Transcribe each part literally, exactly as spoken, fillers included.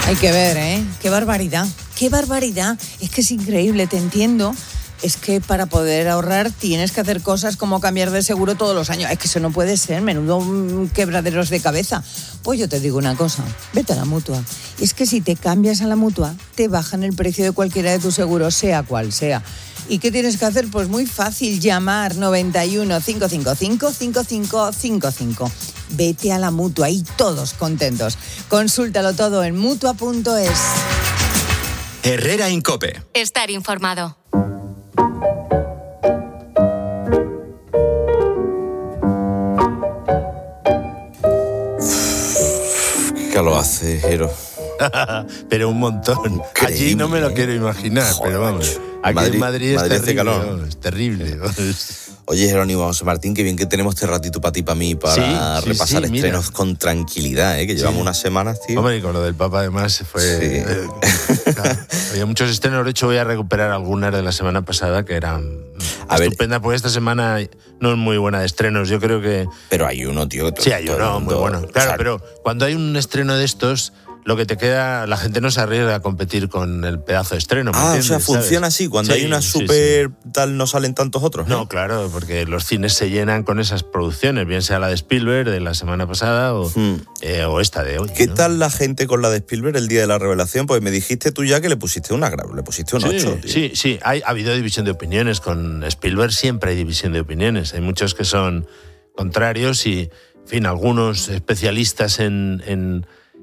Hay que ver, ¿eh? Qué barbaridad, qué barbaridad. Es que es increíble, te entiendo. Es que para poder ahorrar tienes que hacer cosas como cambiar de seguro todos los años. Es que eso no puede ser, menudo quebraderos de cabeza. Pues yo te digo una cosa, vete a la Mutua. Y es que si te cambias a la Mutua, te bajan el precio de cualquiera de tus seguros, sea cual sea. ¿Y qué tienes que hacer? Pues muy fácil, llamar noventa y uno, cinco cinco cinco, cinco cinco cinco cinco. Vete a la Mutua y todos contentos. Consúltalo todo en mutua punto es. Herrera Incope. Estar informado. ¿Qué lo hace, Jero? Pero un montón. Increíble. Allí no me lo quiero imaginar, Joder, pero vamos. Aquí Madrid, en Madrid es Madrid hace terrible. calor. No, es terrible. Oye, Jerónimo José Martín, qué bien que tenemos este ratito para ti y para mí para Sí, sí, repasar sí, estrenos mira. con tranquilidad, ¿eh? Que llevamos Sí. unas semanas, tío. Hombre, y con lo del Papa además fue... Sí. Eh, claro, había muchos estrenos, de hecho voy a recuperar algunas de la semana pasada que eran A ver. estupendas, porque esta semana no es muy buena de estrenos, yo creo que... Pero hay uno, tío. Que Sí, hay todo el uno muy mundo- bueno. Claro, o sea, pero cuando hay un estreno de estos, lo que te queda, la gente no se arriesga a competir con el pedazo de estreno. ¿me Ah, o entiendes? sea, ¿Sabes? funciona así. Cuando Sí, hay una sí, super tal, no salen tantos otros. sí. ¿eh? No, claro, porque los cines se llenan con esas producciones, bien sea la de Spielberg de la semana pasada o, Hmm. eh, o esta de hoy. ¿Qué ¿no? tal la gente con la de Spielberg el día de la revelación? Pues me dijiste tú ya que le pusiste una gra- le pusiste un Sí, ocho. Tío. sí, sí, hay, ha habido división de opiniones. Con Spielberg siempre hay división de opiniones. Hay muchos que son contrarios y, en fin, algunos especialistas en, en,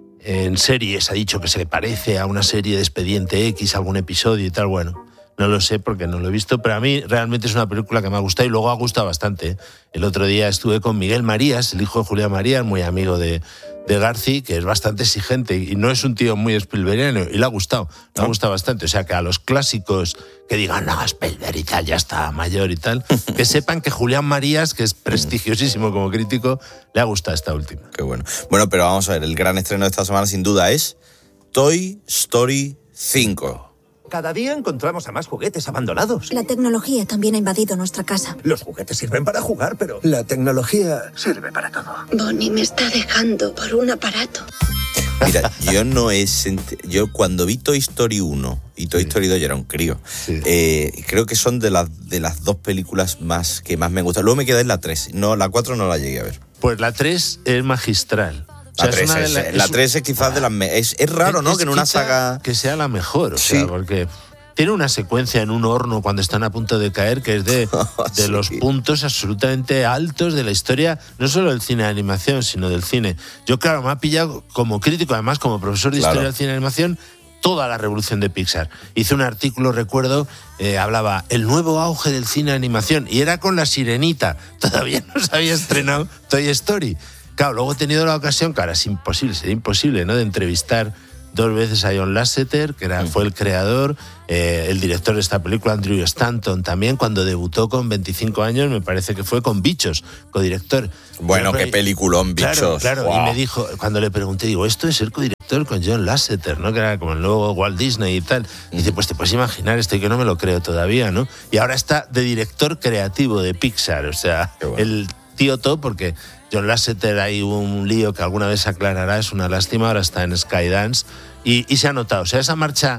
en series ha dicho que se le parece a una serie de Expediente X, algún episodio y tal. Bueno, no lo sé porque no lo he visto, pero a mí realmente es una película que me ha gustado y luego ha gustado bastante. El otro día estuve con Miguel Marías, el hijo de Julián Marías, muy amigo de, de Garci, que es bastante exigente y no es un tío muy Spielbergiano, y le ha gustado, le ha gustado bastante. O sea, que a los clásicos que digan, no, Spielberg y tal, ya está mayor y tal, que sepan que Julián Marías, que es prestigiosísimo como crítico, le ha gustado esta última. Qué bueno. Bueno, pero vamos a ver, el gran estreno de esta semana sin duda es Toy Story cinco. Cada día encontramos a más juguetes abandonados. La tecnología también ha invadido nuestra casa. Los juguetes sirven para jugar, pero la tecnología sirve para todo. Bonnie me está dejando por un aparato. Mira, yo no he senti- yo cuando vi Toy Story uno y Toy Story dos, yo era un crío. Sí. Eh, creo que son de las de las dos películas más que más me gustan. Luego me quedé en la tres. No, la cuatro no la llegué a ver. Pues la tres es magistral. O sea, La tres una de es, la- la es- tres es quizás de las me- es, es raro, ¿no? Es Que en una quizá saga que sea la mejor, o Sí. sea, porque tiene una secuencia en un horno cuando están a punto de caer que es de, de Sí. los puntos absolutamente altos de la historia, no solo del cine de animación, sino del cine. Yo, claro, me ha pillado como crítico, además como profesor de Claro. historia del cine de animación, toda la revolución de Pixar. Hice un artículo, recuerdo, eh, hablaba el nuevo auge del cine de animación y era con La Sirenita. Todavía no se había estrenado Toy Story. Claro, luego he tenido la ocasión, que ahora es imposible, sería imposible, ¿no?, de entrevistar dos veces a John Lasseter, que era, fue el creador, eh, el director de esta película, Andrew Stanton, también cuando debutó con veinticinco años, me parece que fue con Bichos, codirector. Bueno, Pero, qué peliculón, Claro, Bichos. claro, Wow. y me dijo, cuando le pregunté, digo, esto es ser codirector con John Lasseter, ¿no?, que era como el nuevo Walt Disney y tal. Y dice, pues te puedes imaginar esto, y que no me lo creo todavía, ¿no? Y ahora está de director creativo de Pixar, o sea, Qué bueno. el tío top, porque John Lasseter, hay un lío que alguna vez se aclarará, es una lástima, ahora está en Skydance, y, y se ha notado. O sea, esa marcha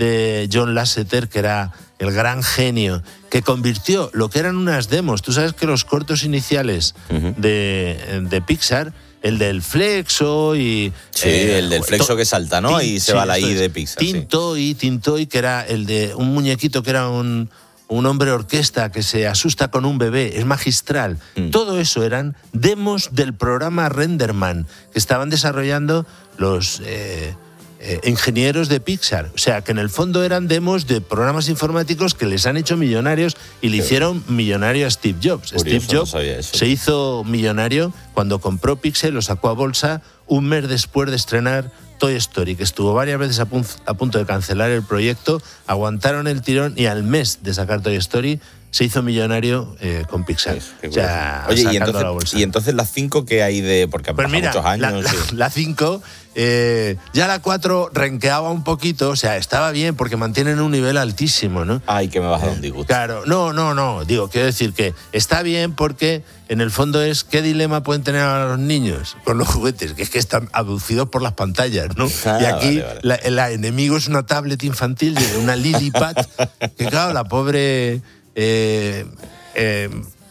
de John Lasseter, que era el gran genio, que convirtió lo que eran unas demos. Tú sabes que los cortos iniciales Ujú. de, de Pixar, el del Flexo y... Sí, el del Flexo que salta, ¿no? Y se va la esto I es. de Pixar, sí. Tintoy, Tintoy, que era el de un muñequito que era un... un hombre orquesta que se asusta con un bebé, es magistral. Mm. Todo eso eran demos del programa Renderman que estaban desarrollando los eh, eh, ingenieros de Pixar. O sea, que en el fondo eran demos de programas informáticos que les han hecho millonarios y le hicieron millonario a Steve Jobs. Curioso, Steve Jobs no sabía eso. se hizo millonario cuando compró Pixar, lo sacó a bolsa un mes después de estrenar Toy Story, que estuvo varias veces a, pun- a punto de cancelar el proyecto, aguantaron el tirón y al mes de sacar Toy Story se hizo millonario eh, con Pixar. Qué O sea, curioso. Oye, y sacando entonces, la bolsa. y entonces las cinco que hay de... Porque han Pues pasado mira, muchos años. la- sí. la- la cinco, eh, ya la cuatro renqueaba un poquito, o sea, estaba bien porque mantienen un nivel altísimo, ¿no? Ay, que me vas a dar un disgusto. Claro, no, no, no, digo, quiero decir que está bien porque en el fondo es ¿qué dilema pueden tener ahora los niños con los juguetes? Que es que están abducidos por las pantallas, ¿no? Ah, y aquí vale, vale. La, la enemigo es una tablet infantil de una Lilipad, que claro, la pobre eh, eh,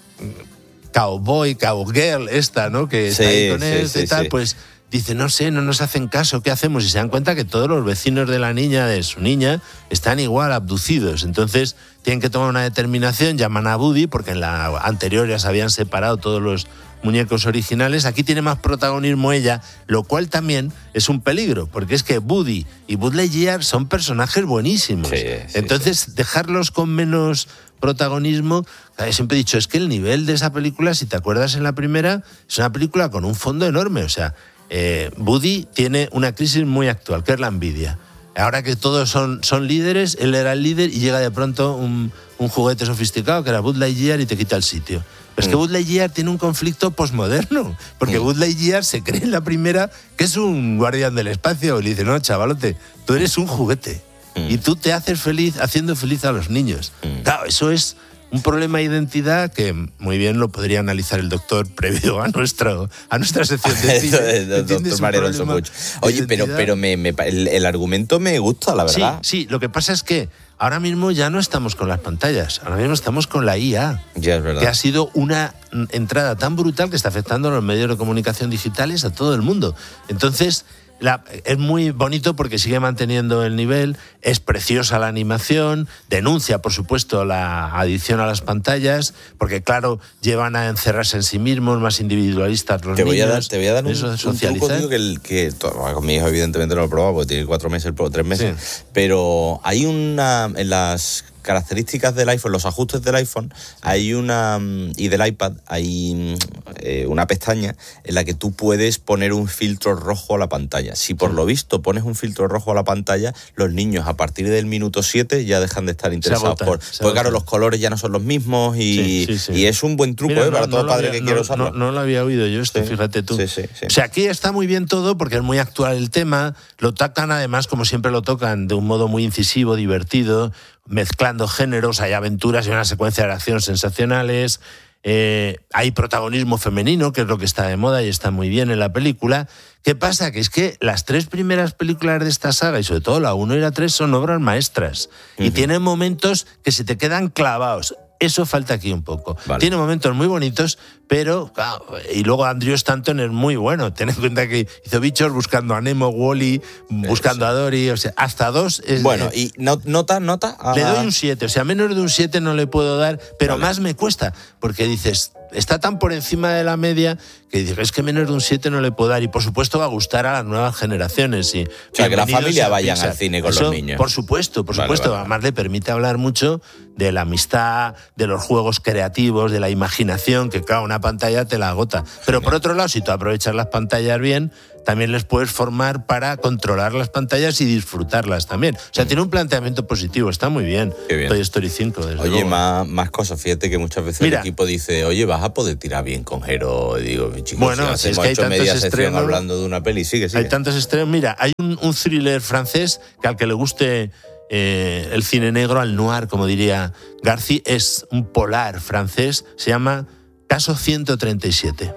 cowboy, cowgirl esta, ¿no? Que está Sí, ahí con sí, él sí, y tal, sí. pues dice, no sé, no nos hacen caso, ¿qué hacemos? Y se dan cuenta que todos los vecinos de la niña, de su niña, están igual abducidos. Entonces tienen que tomar una determinación, llaman a Woody, porque en la anterior ya se habían separado todos los muñecos originales. Aquí tiene más protagonismo ella, lo cual también es un peligro, porque es que Woody y Buzz Lightyear son personajes buenísimos. Sí, sí, Entonces, sí. dejarlos con menos protagonismo, siempre he dicho, es que el nivel de esa película, si te acuerdas en la primera, es una película con un fondo enorme, o sea, eh, Woody tiene una crisis muy actual, que es la envidia. Ahora que todos son, son líderes, él era el líder y llega de pronto un, un juguete sofisticado que era Buzz Lightyear y te quita el sitio. Pero es que Buzz Lightyear tiene un conflicto posmoderno, porque Buzz Lightyear se cree en la primera que es un guardián del espacio y le dice, no, chavalote, tú eres un juguete y tú te haces feliz haciendo feliz a los niños. Claro, eso es un problema de identidad que muy bien lo podría analizar el doctor previo a, nuestro, a nuestra sección de cine. El doctor Mario Alonso Puig. Oye, pero, pero me, me, el, el argumento me gusta, la verdad. Sí, sí, lo que pasa es que ahora mismo ya no estamos con las pantallas, ahora mismo estamos con la I A, Ya es verdad. que ha sido una entrada tan brutal que está afectando a los medios de comunicación digitales a todo el mundo. Entonces, la, es muy bonito porque sigue manteniendo el nivel, es preciosa la animación, denuncia, por supuesto, la adicción a las pantallas, porque, claro, llevan a encerrarse en sí mismos, más individualistas los Te voy, niños. a dar, te voy a dar un, eso de un socializar. truco, tío, que, el, que con mi hijo evidentemente no lo he probado porque tiene cuatro meses, tres meses, sí. Pero hay una, en las características del iPhone, los ajustes del iPhone, hay una, y del iPad, hay eh, una pestaña en la que tú puedes poner un filtro rojo a la pantalla. Si por lo visto pones un filtro rojo a la pantalla, los niños a partir del minuto siete ya dejan de estar interesados. Por, porque claro, los colores ya no son los mismos y, sí, sí, sí. y es un buen truco. Mira, eh, para no, todo no padre había, que no, quiera usarlo. No, no lo había oído yo esto, sí, fíjate tú. Sí, sí, sí. O sea, aquí está muy bien todo porque es muy actual el tema, lo tocan además, como siempre lo tocan, de un modo muy incisivo, divertido, mezclando géneros, hay aventuras y una secuencia de acción sensacionales, eh, hay protagonismo femenino, que es lo que está de moda y está muy bien en la película. ¿Qué pasa? Que es que las tres primeras películas de esta saga, y sobre todo la uno y la tres, son obras maestras. Uh-huh. Y tienen momentos que se te quedan clavados. Eso falta aquí un poco. Vale. Tiene momentos muy bonitos, pero... Claro, y luego Andrew Stanton es muy bueno. Ten en cuenta que hizo Bichos buscando a Nemo, Wall-E, buscando Eso. a Dory, o sea, hasta dos... Es, bueno, ¿y nota, nota? Le doy un siete, o sea, menos de un siete no le puedo dar, pero vale. más me cuesta, porque dices... Está tan por encima de la media que dices, es que menos de un siete no le puedo dar. Y por supuesto va a gustar a las nuevas generaciones. Y o sea, que la familia vayan al cine con Eso, los niños. Por supuesto, por vale, supuesto. Vale, Además vale. le permite hablar mucho de la amistad, de los juegos creativos, de la imaginación, que claro, una pantalla te la agota. Pero por otro lado, si tú aprovechas las pantallas bien, también les puedes formar para controlar las pantallas y disfrutarlas también. O sea, mm. tiene un planteamiento positivo, está muy bien. bien. Toy Story cinco, desde Oye, luego. Más, más cosas. Fíjate que muchas veces Mira, el equipo dice, oye, vas a poder tirar bien con Jero. Digo, chicos, bueno, si es que hay hecho tantos media sección estrenos, hablando de una peli, sigue, sigue. Hay tantos estrenos. Mira, hay un, un thriller francés que al que le guste eh, el cine negro, al noir, como diría Garci, es un polar francés, se llama Caso ciento treinta y siete.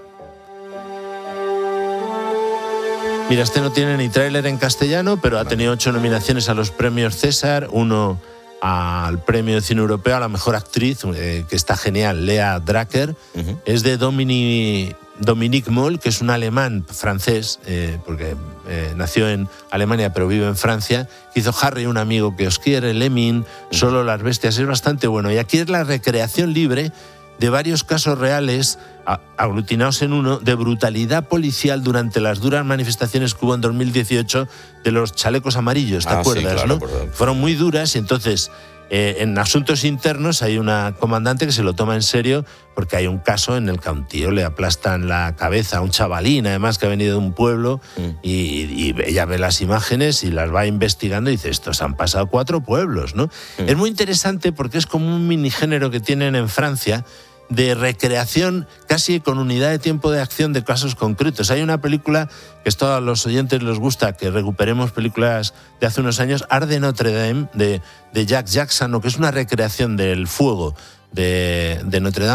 Mira, este no tiene ni tráiler en castellano, pero ha tenido ocho nominaciones a los premios César, uno al premio de cine europeo a la mejor actriz, eh, que está genial, Lea Drucker. Uh-huh. Es de Dominique, Dominique Moll, que es un alemán francés, eh, porque eh, nació en Alemania pero vive en Francia, que hizo Harry, un amigo que os quiere, Lemming, uh-huh. Solo las bestias, es bastante bueno. Y aquí es la recreación libre de varios casos reales aglutinados en uno de brutalidad policial durante las duras manifestaciones que hubo en dos mil dieciocho de los chalecos amarillos, ¿te ah, acuerdas? Sí, claro, ¿no? Fueron muy duras y entonces eh, en asuntos internos hay una comandante que se lo toma en serio porque hay un caso en el que a un tío le aplastan la cabeza a un chavalín, además que ha venido de un pueblo mm. y, y ella ve las imágenes y las va investigando y dice, estos han pasado cuatro pueblos, ¿no? Mm. Es muy interesante porque es como un minigénero que tienen en Francia de recreación casi con unidad de tiempo de acción de casos concretos. Hay una película que esto a los oyentes les gusta, que recuperemos películas de hace unos años, Art de Notre Dame, de, de Jack Jackson, que es una recreación del fuego de, de Notre Dame.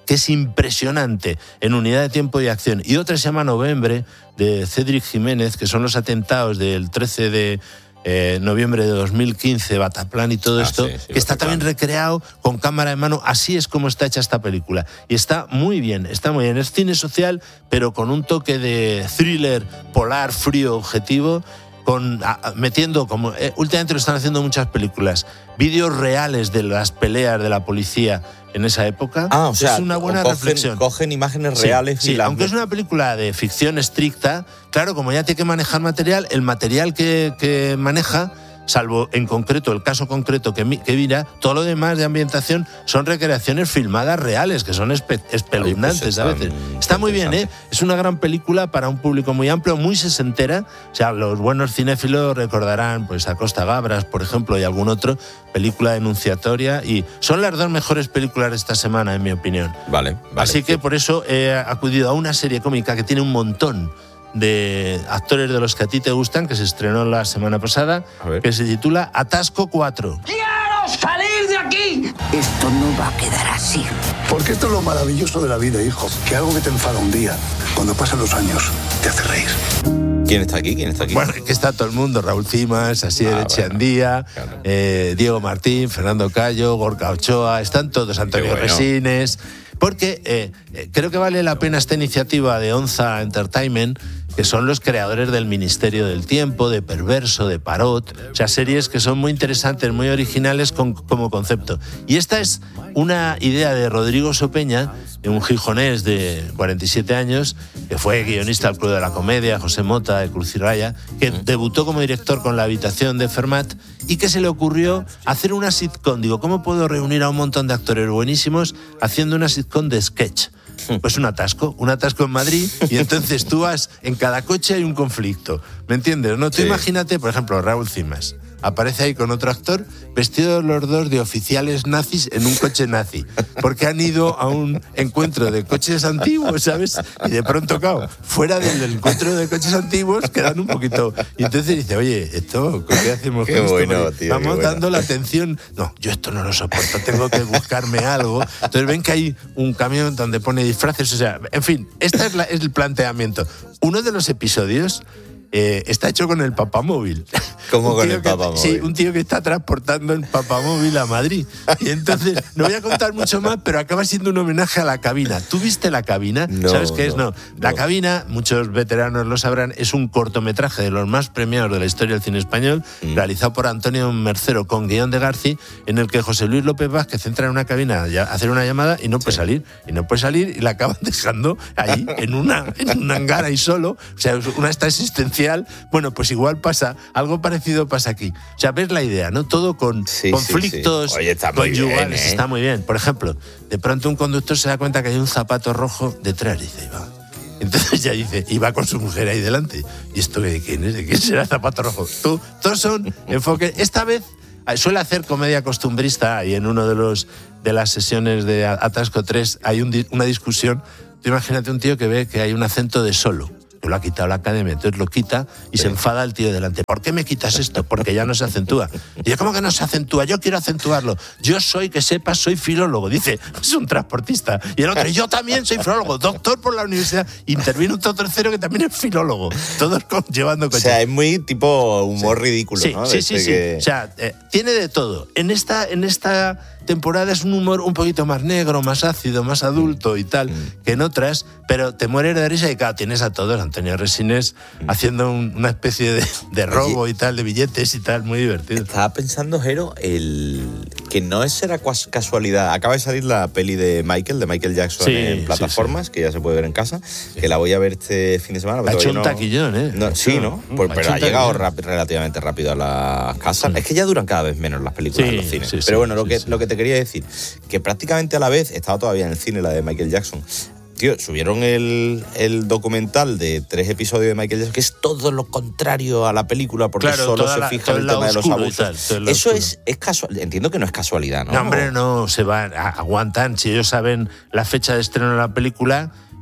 que es impresionante en unidad de tiempo y acción. Y otra se llama Novembre, de Cédric Jiménez, que son los atentados del trece de eh, noviembre de dos mil quince, Bataclan y todo ah, esto, sí, sí, que está Bataclan. también recreado con cámara de mano. Así es como está hecha esta película. Y está muy bien, está muy bien. Es cine social, pero con un toque de thriller polar, frío, objetivo, con a, metiendo, como eh, últimamente lo están haciendo muchas películas, vídeos reales de las peleas de la policía en esa época. Ah, o sea, es una buena cogen, reflexión. cogen imágenes Sí, reales. sí, y las... aunque es una película de ficción estricta, claro, como ya tiene que manejar material, el material que, que maneja, salvo en concreto, el caso concreto que, mi, que mira, todo lo demás de ambientación son recreaciones filmadas reales, que son espe, espeluznantes. Oye, pues a veces. Está muy bien, ¿eh? Es una gran película para un público muy amplio, muy sesentera. O sea, los buenos cinéfilos recordarán pues a Costa Gabras, por ejemplo, y algún otro, película denunciatoria, y son las dos mejores películas de esta semana, en mi opinión. Vale, vale. Así que por eso he acudido a una serie cómica que tiene un montón de actores de los que a ti te gustan, que se estrenó la semana pasada, que se titula Atasco cuatro. ¡Quiero salir de aquí! Esto no va a quedar así. Porque esto es lo maravilloso de la vida, hijo. Que algo que te enfada un día, cuando pasan los años, te hace reír. ¿Quién está aquí? ¿Quién está aquí? Bueno, que está todo el mundo, Raúl Cimas, Asier ah, Echeandía, bueno, claro. eh, Diego Martín, Fernando Cayo, Gorka Ochoa, están todos, Antonio bueno. Resines, porque eh, eh, creo que vale la pena esta iniciativa de Onza Entertainment, que son los creadores del Ministerio del Tiempo, de Perverso, de Parot, o sea, series que son muy interesantes, muy originales con, como concepto. Y esta es una idea de Rodrigo Sopeña, un gijonés de cuarenta y siete años, que fue guionista del Club de la Comedia, José Mota, de Cruz y Raya, que debutó como director con La Habitación de Fermat y que se le ocurrió hacer una sitcom. Digo, ¿cómo puedo reunir a un montón de actores buenísimos haciendo una sitcom de sketch? Pues un atasco, un atasco en Madrid, y entonces tú vas, en cada coche hay un conflicto, ¿me entiendes? No, tú sí. Imagínate, por ejemplo, Raúl Cimas aparece ahí con otro actor, vestidos los dos de oficiales nazis en un coche nazi, porque han ido a un encuentro de coches antiguos, ¿sabes? Y de pronto, claro, fuera del encuentro de coches antiguos quedan un poquito... Y entonces dice, oye, ¿esto qué hacemos qué con bueno, esto? Tío, Vamos qué dando bueno. la atención. No, yo esto no lo soporto, tengo que buscarme algo. Entonces ven que hay un camión donde pone disfraces, o sea, en fin, este es, la, es el planteamiento. Uno de los episodios... Eh, está hecho con el papamóvil. ¿Cómo con el que, papamóvil? Sí, un tío que está transportando el papamóvil a Madrid. Y entonces, no voy a contar mucho más, pero acaba siendo un homenaje a La Cabina. ¿Tú viste La Cabina? No, ¿Sabes qué no, es? No. La no. Cabina, muchos veteranos lo sabrán, es un cortometraje de los más premiados de la historia del cine español, mm. realizado por Antonio Mercero con guión de Garci, en el que José Luis López Vázquez entra en una cabina a hacer una llamada y no puede sí. salir. Y no puede salir y la acaban dejando ahí, en, una, en un hangar ahí solo. O sea, una esta existencial. Bueno, pues igual pasa, algo parecido pasa aquí. O sea, ves la idea, ¿no? Todo con sí, conflictos sí, sí. Oye, está muy conyugales, bien, ¿eh? Está muy bien. Por ejemplo, de pronto un conductor se da cuenta que hay un zapato rojo detrás, dice, va. Entonces ya dice, y va con su mujer ahí delante. ¿Y esto de quién es? ¿De quién será el zapato rojo? Tú, todos son enfoques. Esta vez suele hacer comedia costumbrista y en uno de los de las sesiones de Atasco tres hay un, una discusión. Tú imagínate un tío que ve que hay un acento de solo. Lo ha quitado la academia, entonces lo quita y sí. se enfada el tío delante. ¿Por qué me quitas esto? Porque ya no se acentúa. Y yo, ¿cómo que no se acentúa? Yo quiero acentuarlo. Yo soy, que sepas, soy filólogo. Dice, es un transportista. Y el otro, yo también soy filólogo, doctor por la universidad. Interviene un tercero que también es filólogo. Todos con, llevando coche. O sea, es muy tipo humor sí. ridículo, sí, ¿no? Sí, sí, sí. Que... O sea, eh, tiene de todo. En esta... En esta temporada es un humor un poquito más negro, más ácido, más adulto y tal, mm. que en otras, pero te mueres de risa y claro, tienes a todos, Antonio Resines mm. haciendo un, una especie de, de robo Oye, y tal, de billetes y tal, muy divertido. Estaba pensando, Jero, el que no es será casualidad, acaba de salir la peli de Michael, de Michael Jackson sí, en plataformas, sí, sí. que ya se puede ver en casa, sí. que la voy a ver este fin de semana. Ha hecho un no, taquillón, ¿eh? No, sí, ¿no? Mm, Por, pero ha, ha llegado rap, relativamente rápido a las casas. Sí. Es que ya duran cada vez menos las películas sí, en los cines. Sí, pero sí, bueno, lo, sí, que, sí. lo que te quería decir, que prácticamente a la vez, estaba todavía en el cine la de Michael Jackson, tío, subieron el, el documental de tres episodios de Michael Jackson, que es todo lo contrario a la película, porque claro, solo se la, fija en el tema de los abusos. Tal, Eso es, es casual. Entiendo que no es casualidad, ¿no? No, hombre, no, se van, aguantan. Si ellos saben la fecha de estreno de la película,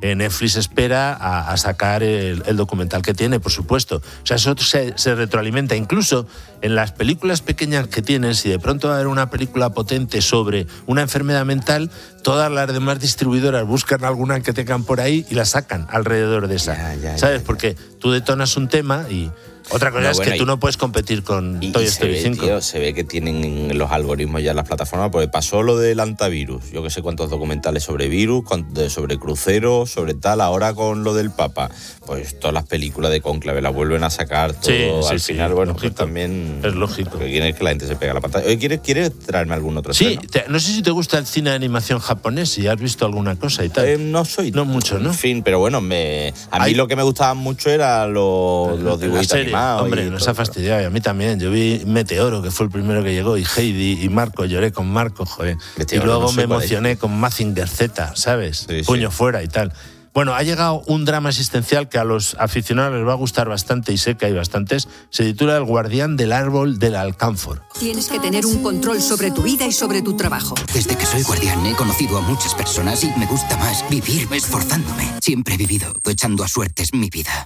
eh, Netflix espera a, a sacar el, el documental que tiene, por supuesto. O sea, eso se, se retroalimenta. Incluso en las películas pequeñas que tienen, si de pronto va a haber una película potente sobre una enfermedad mental, todas las demás distribuidoras buscan alguna que tengan por ahí y la sacan alrededor de esa. Ya, ya, ¿sabes? Ya, ya. Porque tú detonas un tema y... Otra cosa no, es bueno, que tú no puedes competir con y, Toy y Story ve, cinco. Tío, se ve que tienen los algoritmos ya en las plataformas, porque pasó lo del antivirus. Yo que sé cuántos documentales sobre virus, sobre cruceros, sobre tal. Ahora con lo del Papa, pues todas las películas de Cónclave las vuelven a sacar todo. Sí, sí, al sí, final, bueno, lógico. pues también... Es lógico. Porque quieren que la gente se pegue a la pantalla. Oye, ¿quieres, ¿quieres traerme algún otro Sí, estreno? te, no sé si te gusta el cine de animación japonés, si has visto alguna cosa y tal. Eh, no soy... No mucho, ¿no? En fin, pero bueno, me, a mí Hay... lo que me gustaba mucho era los, los dibujitos animados. Hombre, nos ha fastidiado, y a mí también. Yo vi Meteoro, que fue el primero que llegó, y Heidi, y Marco, lloré con Marco, joder. Meteoro, y luego no sé me emocioné con Mazinger Z, ¿sabes? Sí, Puño sí. fuera y tal. Bueno, ha llegado un drama existencial que a los aficionados les va a gustar bastante, y sé que hay bastantes. Se titula El guardián del árbol del alcánfor. Tienes que tener un control sobre tu vida y sobre tu trabajo. Desde que soy guardián he conocido a muchas personas y me gusta más vivir esforzándome. Siempre he vivido echando a suertes mi vida.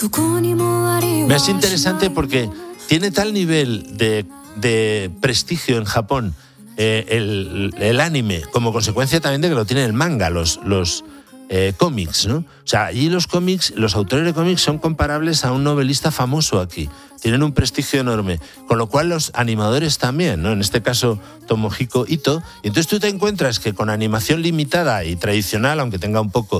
Me es interesante porque tiene tal nivel de, de prestigio en Japón eh, el, el anime, como consecuencia también de que lo tiene el manga, los... los Eh, cómics, ¿no? O sea, allí los cómics, los autores de cómics son comparables a un novelista famoso aquí. Tienen un prestigio enorme. Con lo cual los animadores también, ¿no? En este caso, Tomohiko Ito. Y entonces tú te encuentras que con animación limitada y tradicional, aunque tenga un poco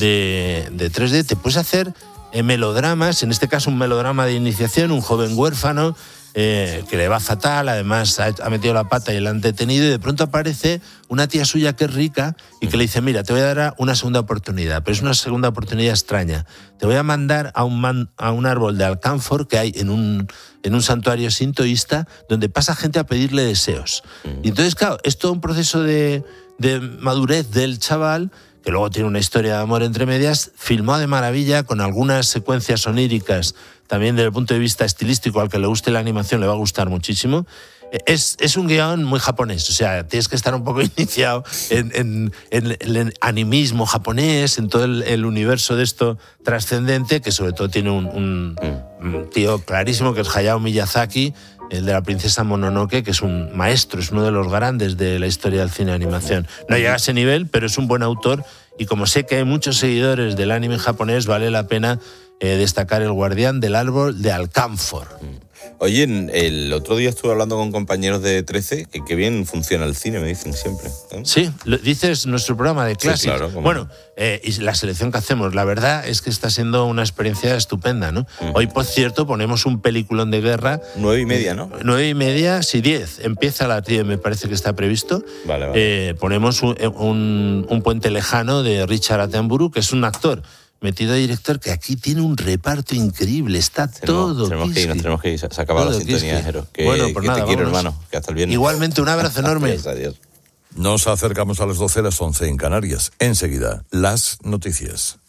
de, de tres D, te puedes hacer eh, melodramas, en este caso un melodrama de iniciación, un joven huérfano, Eh, que le va fatal, además ha, ha metido la pata y la han detenido, y de pronto aparece una tía suya que es rica y que le dice, mira, te voy a dar una segunda oportunidad, pero es una segunda oportunidad extraña. Te voy a mandar a un, man, a un árbol de alcánfor que hay en un, en un santuario sintoísta donde pasa gente a pedirle deseos. Y entonces, claro, es todo un proceso de, de madurez del chaval, que luego tiene una historia de amor entre medias, filmado de maravilla, con algunas secuencias oníricas, también desde el punto de vista estilístico. Al que le guste la animación le va a gustar muchísimo. Es, es un guión muy japonés, o sea, tienes que estar un poco iniciado en, en, en el animismo japonés, en todo el, el universo de esto trascendente, que sobre todo tiene un, un, un tío clarísimo, que es Hayao Miyazaki, el de la princesa Mononoke, que es un maestro, es uno de los grandes de la historia del cine de animación. No llega a ese nivel, pero es un buen autor, y como sé que hay muchos seguidores del anime japonés, vale la pena eh, destacar El guardián del árbol de alcánfor. Oye, el otro día estuve hablando con compañeros de trece, que qué bien funciona el cine, me dicen siempre, ¿eh? Sí, lo, dices nuestro programa de clásicos. Sí, claro, bueno, eh, y la selección que hacemos, la verdad es que está siendo una experiencia estupenda, ¿no? Uh-huh. Hoy, por cierto, ponemos un peliculón de guerra. Nueve y media, ¿no? Nueve y media, sí, diez. Empieza a las diez, me parece que está previsto. Vale, vale. Eh, ponemos un, un, un puente lejano de Richard Attenborough, que es un actor metido de director, que aquí tiene un reparto increíble, está tenemos, todo tenemos que ir, nos tenemos que ir, se ha acabado todo la sintonía, Jero. Que, bueno, pues que nada, te quiero, vámonos. hermano, que hasta el viernes. Igualmente, un abrazo enorme. Adiós, adiós. Nos acercamos a las doce, las once en Canarias. Enseguida, las noticias.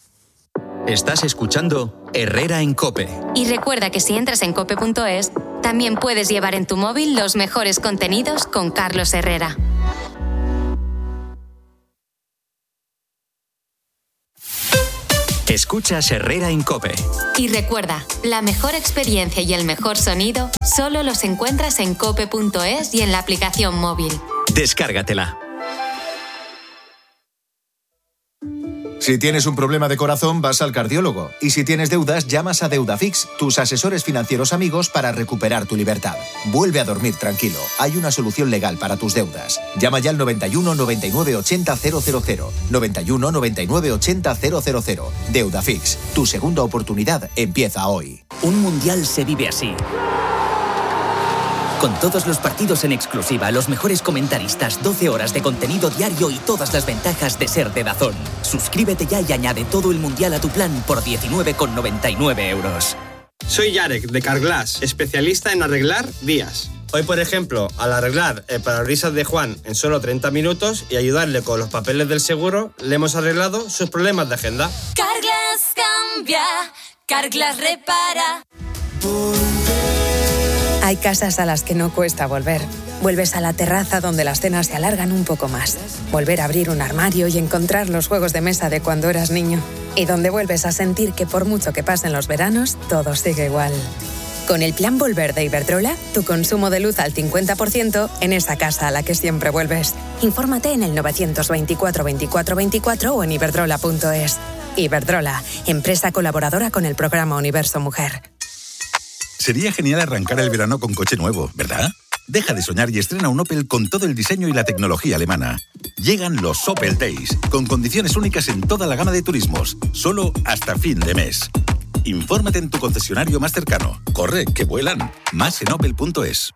Estás escuchando Herrera en COPE. Y recuerda que si entras en cope punto es, también puedes llevar en tu móvil los mejores contenidos con Carlos Herrera. Escuchas Herrera en COPE. Y recuerda, la mejor experiencia y el mejor sonido solo los encuentras en cope punto es y en la aplicación móvil. Descárgatela. Si tienes un problema de corazón, vas al cardiólogo. Y si tienes deudas, llamas a Deudafix, tus asesores financieros amigos, para recuperar tu libertad. Vuelve a dormir tranquilo. Hay una solución legal para tus deudas. Llama ya al noventa y uno, noventa y nueve, ochenta, cero cero cero. noventa y uno, noventa y nueve, ochenta, cero cero cero. Deudafix, tu segunda oportunidad empieza hoy. Un mundial se vive así. Con todos los partidos en exclusiva, los mejores comentaristas, doce horas de contenido diario y todas las ventajas de ser de DAZN. Suscríbete ya y añade todo el mundial a tu plan por diecinueve con noventa y nueve euros. Soy Yarek, de Carglass, especialista en arreglar vías. Hoy, por ejemplo, al arreglar el parabrisas de Juan en solo treinta minutos y ayudarle con los papeles del seguro, le hemos arreglado sus problemas de agenda. Carglass cambia, Carglass repara. Hay casas a las que no cuesta volver. Vuelves a la terraza donde las cenas se alargan un poco más. Volver a abrir un armario y encontrar los juegos de mesa de cuando eras niño. y donde vuelves a sentir que por mucho que pasen los veranos, todo sigue igual. Con el plan Volver de Iberdrola, tu consumo de luz al cincuenta por ciento en esa casa a la que siempre vuelves. Infórmate en el novecientos veinticuatro veinticuatro veinticuatro o en iberdrola punto es. Iberdrola, empresa colaboradora con el programa Universo Mujer. Sería genial arrancar el verano con coche nuevo, ¿verdad? Deja de soñar y estrena un Opel con todo el diseño y la tecnología alemana. Llegan los Opel Days, con condiciones únicas en toda la gama de turismos, solo hasta fin de mes. Infórmate en tu concesionario más cercano. Corre, que vuelan. Más en opel punto es.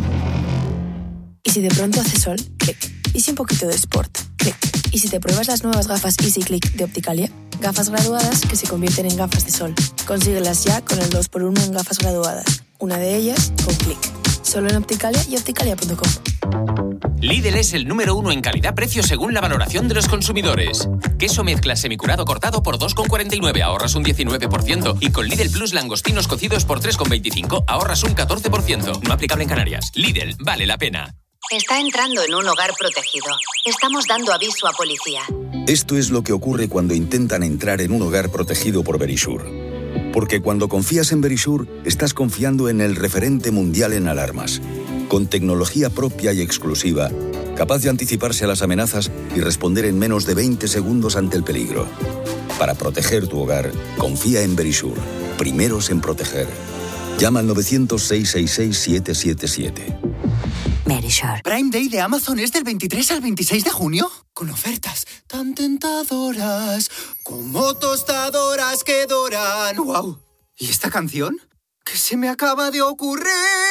¿Y si de pronto hace sol? Clic. ¿Y si un poquito de sport? Clic. ¿Y si te pruebas las nuevas gafas Easy Click de Opticalia? Gafas graduadas que se convierten en gafas de sol. Consíguelas ya con el dos por uno en gafas graduadas. Una de ellas con Clic. Solo en Opticalia y opticalia punto com. Lidl es el número uno en calidad-precio según la valoración de los consumidores. Queso mezcla semicurado cortado por dos con cuarenta y nueve, ahorras un diecinueve por ciento. Y con Lidl Plus langostinos cocidos por tres con veinticinco, ahorras un catorce por ciento. No aplicable en Canarias. Lidl, vale la pena. Está entrando en un hogar protegido. Estamos dando aviso a policía. Esto es lo que ocurre cuando intentan entrar en un hogar protegido por Verisure. Porque cuando confías en Verisure, estás confiando en el referente mundial en alarmas. Con tecnología propia y exclusiva, capaz de anticiparse a las amenazas y responder en menos de veinte segundos ante el peligro. Para proteger tu hogar, confía en Verisure. Primeros en proteger. Llama al novecientos, seiscientos sesenta y seis, siete siete siete. Verisure. Prime Day de Amazon es del veintitrés al veintiséis de junio. Con ofertas tan tentadoras como tostadoras que doran. ¡Wow! ¿Y esta canción? ¿Qué se me acaba de ocurrir?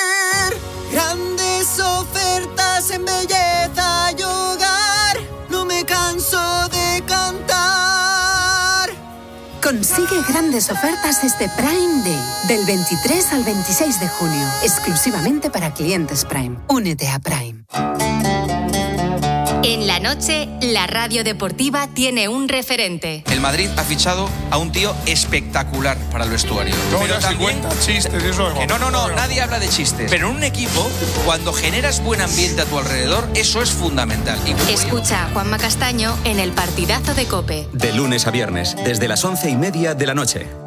Grandes ofertas en belleza y hogar. No me canso de cantar. Consigue grandes ofertas este Prime Day, del veintitrés al veintiséis de junio, exclusivamente para clientes Prime. Únete a Prime. En la noche, la radio deportiva tiene un referente. El Madrid ha fichado a un tío espectacular para el vestuario. No, pero ya también, se cuentan chistes y eso. Que no, no, no, nadie habla de chistes. Pero en un equipo, cuando generas buen ambiente a tu alrededor, eso es fundamental. Y Escucha a Juanma Castaño en El Partidazo de COPE. De lunes a viernes, desde las once y media de la noche.